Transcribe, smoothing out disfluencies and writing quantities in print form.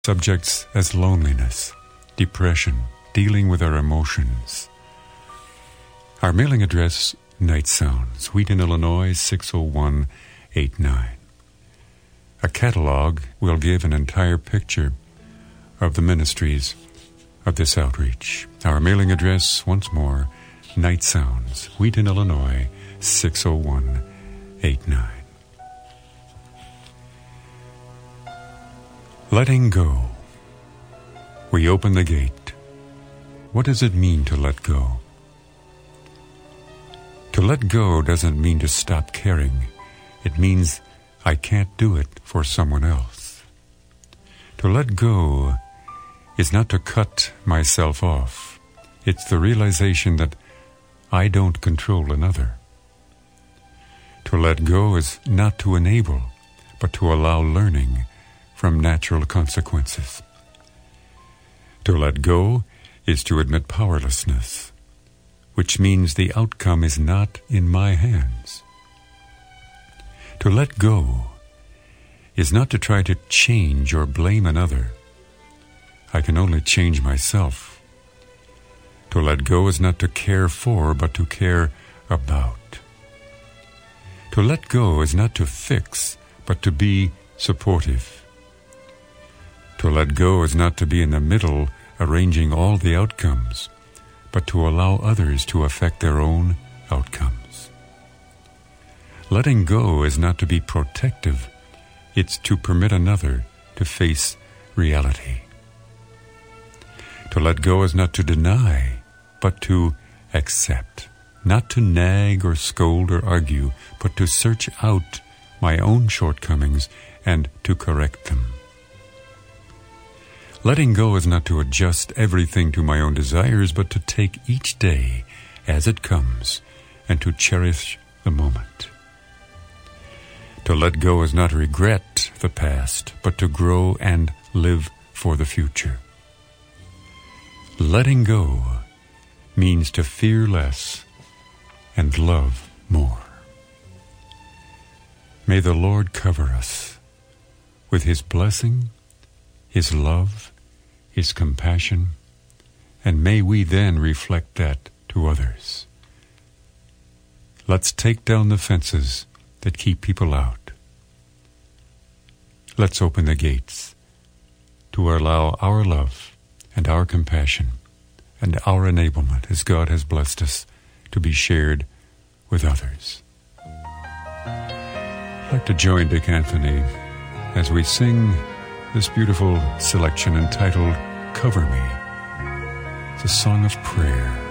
subjects as loneliness, depression, dealing with our emotions. Our mailing address, Night Sounds, Wheaton, Illinois, 60189. A catalog will give an entire picture of the ministries of this outreach. Our mailing address, once more, Night Sounds, Wheaton, Illinois, 60189. Letting go. We open the gate. What does it mean to let go? To let go doesn't mean to stop caring. It means I can't do it for someone else. To let go is not to cut myself off. It's the realization that I don't control another. To let go is not to enable, but to allow learning from natural consequences. To let go is to admit powerlessness, which means the outcome is not in my hands. To let go is not to try to change or blame another. I can only change myself. To let go is not to care for, but to care about. To let go is not to fix, but to be supportive. To let go is not to be in the middle, arranging all the outcomes, but to allow others to affect their own outcomes. Letting go is not to be protective. It's to permit another to face reality. To let go is not to deny, but to accept. Not to nag or scold or argue, but to search out my own shortcomings and to correct them. Letting go is not to adjust everything to my own desires, but to take each day as it comes and to cherish the moment. To let go is not to regret the past, but to grow and live for the future. Letting go means to fear less and love more. May the Lord cover us with His blessing, His love, His compassion, and may we then reflect that to others. Let's take down the fences that keep people out. Let's open the gates to allow our love and our compassion and our enablement, as God has blessed us, to be shared with others. I'd like to join Dick Anthony as we sing this beautiful selection entitled Cover Me. It's a song of prayer.